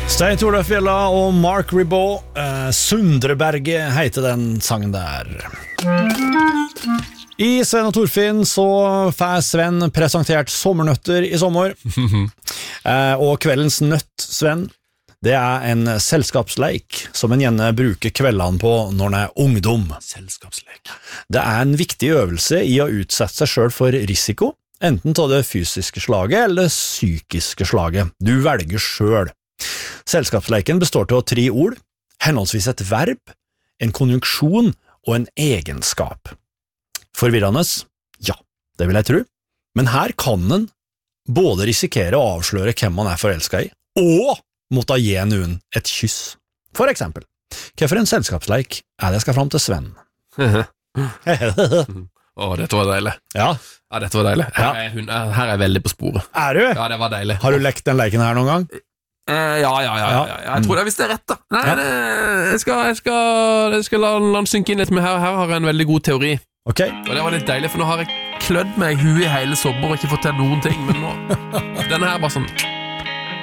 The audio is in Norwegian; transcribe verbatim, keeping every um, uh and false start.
Stein Torleif Bjella og Mark Ribot, eh, Sundreberget heter den sangen der. I Sven og Torfinn så får Sven presentert sommernøtter i sommer. eh, og kveldens nøtt, Sven, det er en selskapsleik som en gjerne bruker kveldene på når en er ungdom. Selskapsleik. Det er en viktig øvelse i å utsette seg selv for risiko, enten av det fysiske slaget eller det psykiske slaget. Du velger selv. Selskapsleiken består av tre ord, henholdsvis et verb, en konjunksjon og en egenskap. Forvirrende? Ja, det vil jeg tro. Men her kan en både risikere å avsløre hvem man er forelsket i, og måtte gi noen et kyss. For eksempel, hva for en selskapsleik er det jeg skal fram til Sven? Åh, dette var deilig. Ja. Ja, dette var deilig. Her er, hun, her er jeg veldig på sporet. Er du? Ja, det var deilig. Har du lekt den leiken her noen gang? Eh, ja, ja, ja, ja, ja. Jeg tror det er hvis det er rett da. Nei, Ja. det, jeg skal, jeg skal, jeg skal la, la den synke inn litt, men her, her har jeg en veldig god teori. Ok. Og det var litt deilig, for nå har jeg klødd meg i huet i hele sommer og ikke fått til noen ting, men nå, denne her bare sånn